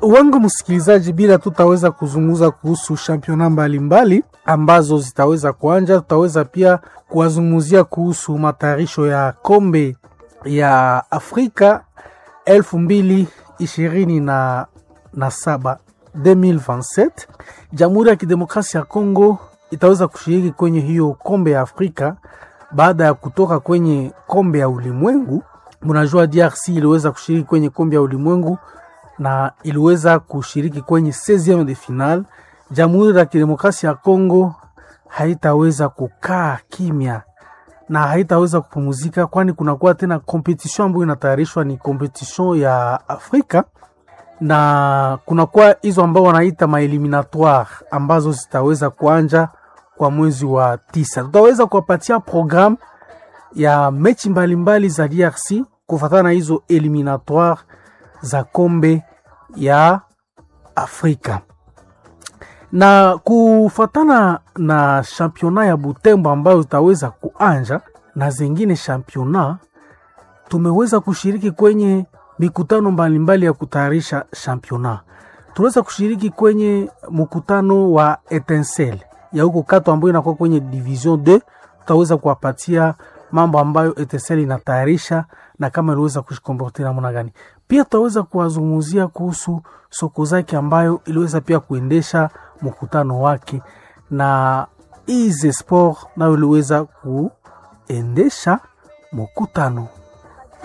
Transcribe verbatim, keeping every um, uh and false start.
wangu msikilizaji, bila tutaweza kuzungumza kuhusu championa mbalimbali ambazo zitaweza kuanja, tutaweza pia kuwazungumzia kuhusu matayarisho ya kombe ya Afrika elfu mbili ishirini na saba elfu mbili ishirini na saba. Jamhuri ya Kidemokrasia ya Kongo itaweza kushiriki kwenye hiyo kombe ya Afrika baada ya kutoka kwenye kombe ya ulimwengu. Mnajua D R C iliweza kushiriki kwenye kombe ya ulimwengu na iliweza kushiriki kwenye seizième de finale. Jamhuri ya Kidemokrasia ya Kongo haitaweza kukaa kimya na haitaweza kupumzika, kwani kunakuwa tena competition ambayo inatayarishwa, ni competition ya Afrika, na kunakuwa hizo ambao wanaita maeliminatoire ambazo zitaweza kuanja kwa mwezi wa tisa. Tutaweza kuwapatia program ya mechi mbalimbali za D R C kufuatana na hizo eliminatoire za kombe ya Afrika. Na kufuatana na championnat ya Butembo ambayo utaweza kuanja na zingine championnat, tumeweza kushiriki kwenye mikutano mbalimbali ya kutayarisha championnat. Tuweza kushiriki kwenye mkutano wa Etincelle ya huko Kato ambayo inakuwa kwenye division deux. Tutaweza kuwapatia mambo ambayo Etincelle inatayarisha na kama iliweza kushikomportea namna gani. Pia tutaweza kuwazungumzia kuhusu soko zake ambayo iliweza pia kuendesha mkutano wake, na Ize Sport nayo iliweza kuendesha mkutano.